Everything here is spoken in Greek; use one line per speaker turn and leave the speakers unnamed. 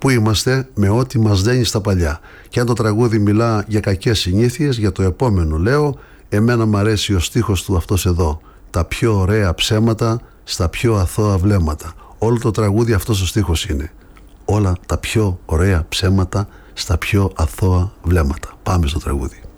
πού είμαστε με ό,τι μας δένει στα παλιά. Και αν το τραγούδι μιλά για κακές συνήθειες, για το επόμενο λέω, εμένα μ' αρέσει ο στίχος του αυτός εδώ. Τα πιο ωραία ψέματα στα πιο αθώα βλέμματα. Όλο το τραγούδι αυτός ο στίχος είναι. Όλα τα πιο ωραία ψέματα στα πιο αθώα βλέμματα. Πάμε στο τραγούδι.